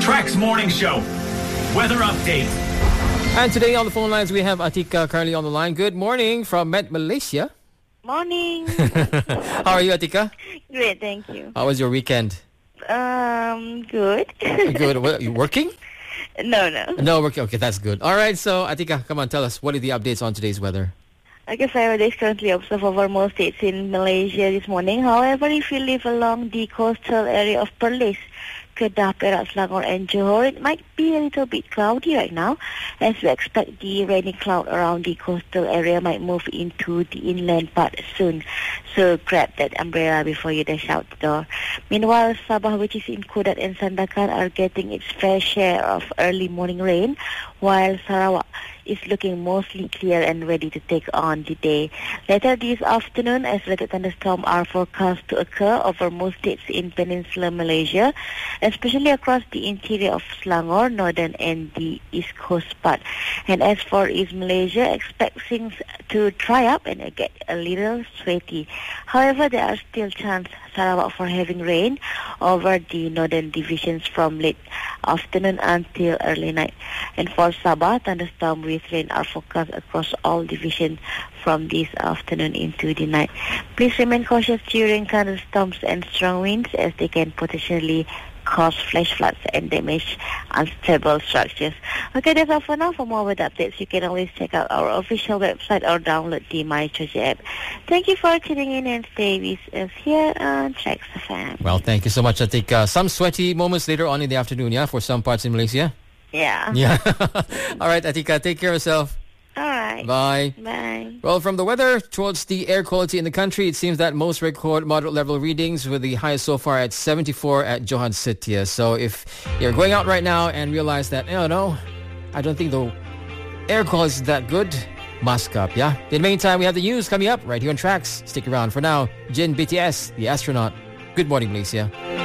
Trax Morning Show. Weather update. And today on the phone lines, we have Atika currently on the line. Good morning from Met Malaysia. Morning. How are you, Atika? Great, thank you. How was your weekend? Good. Good. What, you working? No. No, working. Okay, that's good. All right, so Atika, come on, tell us, what are the updates on today's weather? Okay, weather is currently observed over most states in Malaysia this morning. However, if you live along the coastal area of Perlis, Kedah, Perak, Selangor and Johor, it might be a little bit cloudy right now, as we expect the rainy cloud around the coastal area might move into the inland part soon. So grab that umbrella before you dash out the door. Meanwhile, Sabah, which is included in Sandakan, are getting its fair share of early morning rain, while Sarawak is looking mostly clear and ready to take on the day. Later this afternoon, isolated thunderstorms are forecast to occur over most states in peninsular Malaysia, especially across the interior of Selangor, northern and the east coast part. And as for East Malaysia, expect things to dry up and get a little sweaty. However, there are still chances Sarawak for having rain over the northern divisions from late afternoon until early night. And for Sabah, thunderstorms with rain are forecast across all divisions from this afternoon into the night. Please remain cautious during thunderstorms and strong winds, as they can potentially cause flash floods and damage unstable structures. Okay, that's all for now. For more weather updates, you can always check out our official website or download the MyChoja app. Thank you for tuning in and stay with us here on Trax FM. Well, thank you so much, Atika. Some sweaty moments later on in the afternoon, yeah, for some parts in Malaysia? Yeah. Yeah. All right, Atika, take care of yourself. All right. Bye. Bye. Well, from the weather towards the air quality in the country, it seems that most record moderate level readings, with the highest so far at 74 at Johan City. So if you're going out right now and realize that, no, I don't think the air quality is that good, mask up, yeah? In the meantime, we have the news coming up right here on Trax. Stick around. For now, Jin BTS, the astronaut. Good morning, Malaysia.